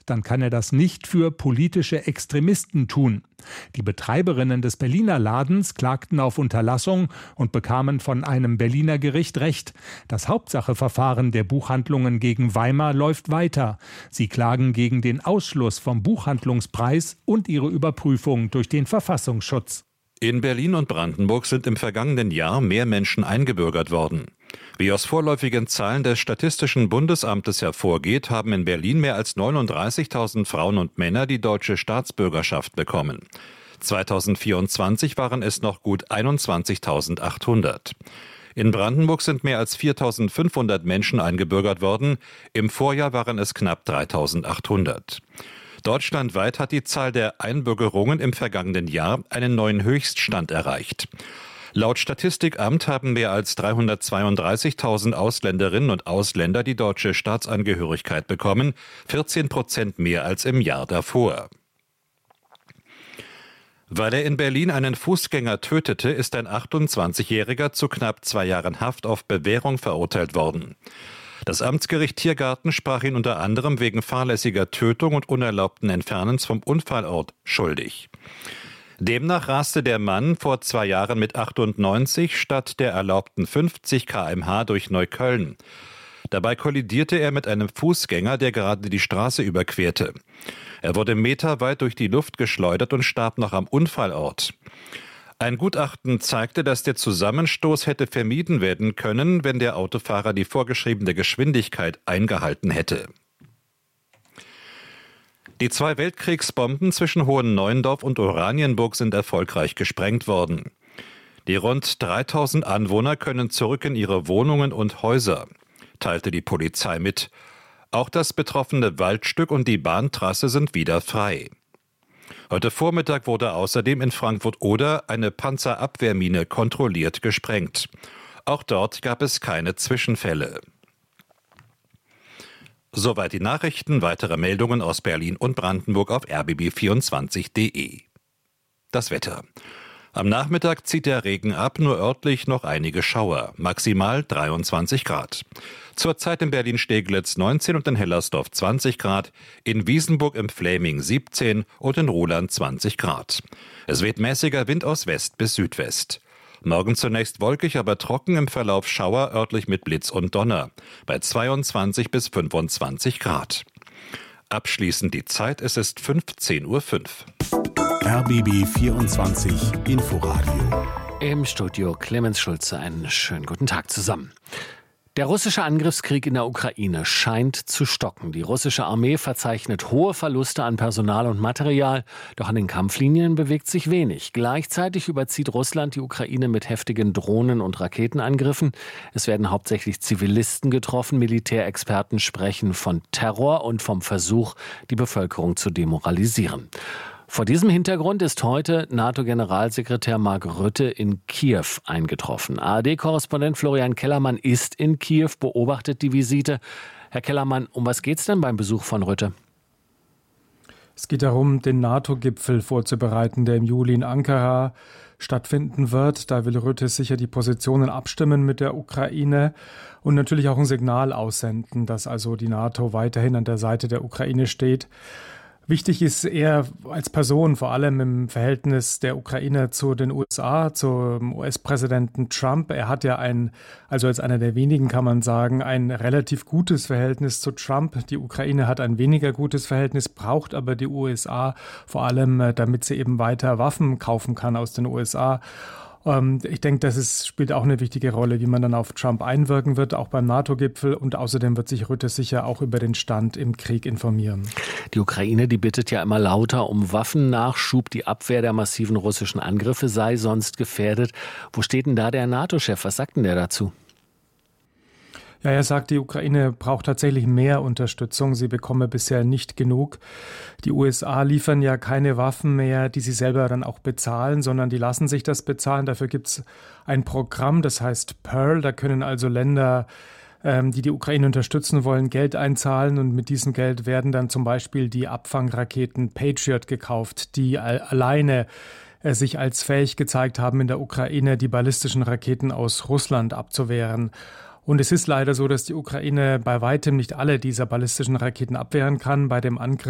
dann kann er das nicht für politische Extremisten tun. Die Betreiberinnen des Berliner Ladens klagten auf Unterlassung und bekamen von einem Berliner Gericht Recht. Das Hauptsacheverfahren der Buchhandlungen gegen Weimar läuft weiter. Sie klagen gegen den Ausschluss vom Buchhandlungspreis und ihre Überprüfung durch den Verfassungsschutz. In Berlin und Brandenburg sind im vergangenen Jahr mehr Menschen eingebürgert worden. Wie aus vorläufigen Zahlen des Statistischen Bundesamtes hervorgeht, haben in Berlin mehr als 39.000 Frauen und Männer die deutsche Staatsbürgerschaft bekommen. 2024 waren es noch gut 21.800. In Brandenburg sind mehr als 4.500 Menschen eingebürgert worden. Im Vorjahr waren es knapp 3.800. Deutschlandweit hat die Zahl der Einbürgerungen im vergangenen Jahr einen neuen Höchststand erreicht. Laut Statistikamt haben mehr als 332.000 Ausländerinnen und Ausländer die deutsche Staatsangehörigkeit bekommen, 14% mehr als im Jahr davor. Weil er in Berlin einen Fußgänger tötete, ist ein 28-Jähriger zu knapp 2 Jahren Haft auf Bewährung verurteilt worden. Das Amtsgericht Tiergarten sprach ihn unter anderem wegen fahrlässiger Tötung und unerlaubten Entfernens vom Unfallort schuldig. Demnach raste der Mann vor 2 Jahren mit 98 statt der erlaubten 50 km/h durch Neukölln. Dabei kollidierte er mit einem Fußgänger, der gerade die Straße überquerte. Er wurde meterweit durch die Luft geschleudert und starb noch am Unfallort. Ein Gutachten zeigte, dass der Zusammenstoß hätte vermieden werden können, wenn der Autofahrer die vorgeschriebene Geschwindigkeit eingehalten hätte. Die 2 Weltkriegsbomben zwischen Hohenneuendorf und Oranienburg sind erfolgreich gesprengt worden. Die rund 3.000 Anwohner können zurück in ihre Wohnungen und Häuser, teilte die Polizei mit. Auch das betroffene Waldstück und die Bahntrasse sind wieder frei. Heute Vormittag wurde außerdem in Frankfurt-Oder eine Panzerabwehrmine kontrolliert gesprengt. Auch dort gab es keine Zwischenfälle. Soweit die Nachrichten. Weitere Meldungen aus Berlin und Brandenburg auf rbb24.de. Das Wetter. Am Nachmittag zieht der Regen ab, nur örtlich noch einige Schauer. Maximal 23 Grad. Zurzeit in Berlin-Steglitz 19 und in Hellersdorf 20 Grad, in Wiesenburg im Fläming 17 und in Roland 20 Grad. Es weht mäßiger Wind aus West bis Südwest. Morgen zunächst wolkig, aber trocken, im Verlauf Schauer, örtlich mit Blitz und Donner, bei 22 bis 25 Grad. Abschließend die Zeit, es ist 15:05 Uhr. RBB 24 Inforadio. Im Studio Clemens Schulze, einen schönen guten Tag zusammen. Der russische Angriffskrieg in der Ukraine scheint zu stocken. Die russische Armee verzeichnet hohe Verluste an Personal und Material, doch an den Kampflinien bewegt sich wenig. Gleichzeitig überzieht Russland die Ukraine mit heftigen Drohnen- und Raketenangriffen. Es werden hauptsächlich Zivilisten getroffen. Militärexperten sprechen von Terror und vom Versuch, die Bevölkerung zu demoralisieren. Vor diesem Hintergrund ist heute NATO-Generalsekretär Mark Rutte in Kiew eingetroffen. ARD-Korrespondent Florian Kellermann ist in Kiew, beobachtet die Visite. Herr Kellermann, um was geht es denn beim Besuch von Rutte? Es geht darum, den NATO-Gipfel vorzubereiten, der im Juli in Ankara stattfinden wird. Da will Rutte sicher die Positionen abstimmen mit der Ukraine und natürlich auch ein Signal aussenden, dass also die NATO weiterhin an der Seite der Ukraine steht. Wichtig ist er als Person, vor allem im Verhältnis der Ukraine zu den USA, zum US-Präsidenten Trump. Er hat ja also als einer der wenigen kann man sagen, ein relativ gutes Verhältnis zu Trump. Die Ukraine hat ein weniger gutes Verhältnis, braucht aber die USA, vor allem damit sie eben weiter Waffen kaufen kann aus den USA. Ich denke, das spielt auch eine wichtige Rolle, wie man dann auf Trump einwirken wird, auch beim NATO-Gipfel. Und außerdem wird sich Rutte sicher auch über den Stand im Krieg informieren. Die Ukraine, die bittet ja immer lauter um Waffennachschub. Die Abwehr der massiven russischen Angriffe sei sonst gefährdet. Wo steht denn da der NATO-Chef? Was sagt denn der dazu? Ja, er sagt, die Ukraine braucht tatsächlich mehr Unterstützung. Sie bekomme bisher nicht genug. Die USA liefern ja keine Waffen mehr, die sie selber dann auch bezahlen, sondern die lassen sich das bezahlen. Dafür gibt es ein Programm, das heißt Pearl. Da können also Länder, die Ukraine unterstützen wollen, Geld einzahlen. Und mit diesem Geld werden dann zum Beispiel die Abfangraketen Patriot gekauft, die alleine sich als fähig gezeigt haben, in der Ukraine die ballistischen Raketen aus Russland abzuwehren. Und es ist leider so, dass die Ukraine bei weitem nicht alle dieser ballistischen Raketen abwehren kann. Bei dem Angriff